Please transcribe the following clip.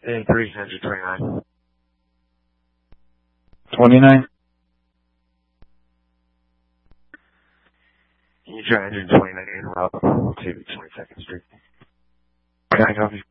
And 329. 29. You try engine 29 en route to 22nd Street. Can I copy?